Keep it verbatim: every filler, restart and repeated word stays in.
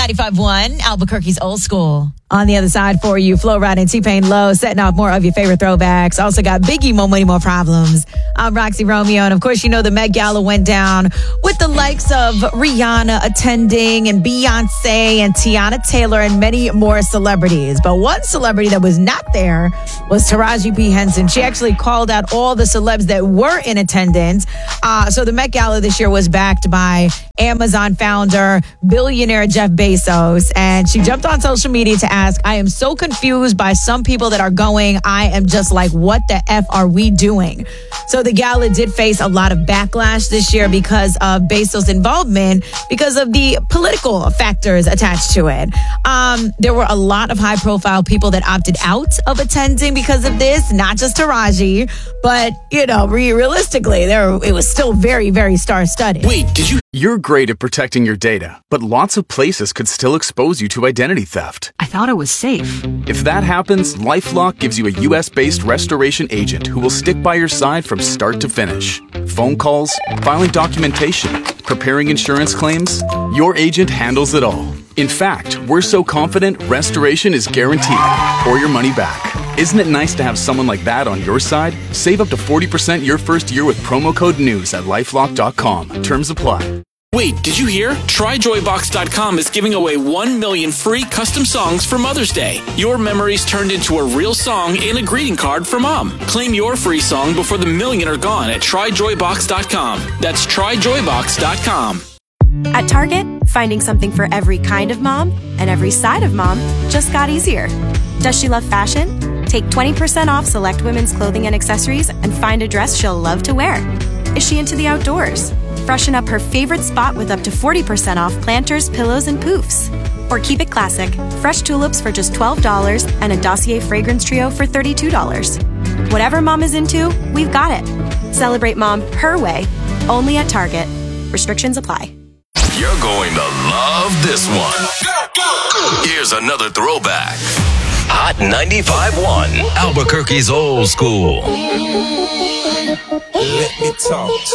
ninety-five point one, Albuquerque's Old School. On the other side for you, Flo Rida and T-Pain Low, setting off more of your favorite throwbacks. Also got Biggie, More Money, More Problems. I'm Roxy Romeo. And of course, you know the Met Gala went down with the likes of Rihanna attending and Beyonce and Tiana Taylor and many more celebrities. But one celebrity that was not there was Taraji P. Henson. She actually called out all the celebs that were in attendance. Uh, so the Met Gala this year was backed by Amazon founder, billionaire Jeff Bezos. And she jumped on social media to ask, I am so confused by some people that are going. I am just like, what the F are we doing? So the gala did face a lot of backlash this year because of Bezos' involvement, because of the political factors attached to it. Um, there were a lot of high profile people that opted out of attending because of this, not just Taraji, but, you know, re- realistically, there it was still very, very star-studded. Wait, did you? You're great at protecting your data, but lots of places could still expose you to identity theft. I thought it was safe. If that happens, LifeLock gives you a U S-based restoration agent who will stick by your side from start to finish. Phone calls, filing documentation, preparing insurance claims, your agent handles it all. In fact, we're so confident restoration is guaranteed or your money back. Isn't it nice to have someone like that on your side? Save up to forty percent your first year with promo code NEWS at lifelock dot com. Terms apply. Wait, did you hear? Try Joy Box dot com is giving away one million free custom songs for Mother's Day. Your memories turned into a real song and a greeting card for Mom. Claim your free song before the million are gone at Try Joy Box dot com. That's Try Joy Box dot com. At Target, finding something for every kind of mom and every side of mom just got easier. Does she love fashion? Take twenty percent off select women's clothing and accessories and find a dress she'll love to wear. Is she into the outdoors? Freshen up her favorite spot with up to forty percent off planters, pillows, and poofs. Or keep it classic. Fresh tulips for just twelve dollars and a Dossier fragrance trio for thirty-two dollars. Whatever mom is into, we've got it. Celebrate mom her way, only at Target. Restrictions apply. You're going to love this one. Here's another throwback. Hot ninety-five point one, Albuquerque's Old School. Let me talk.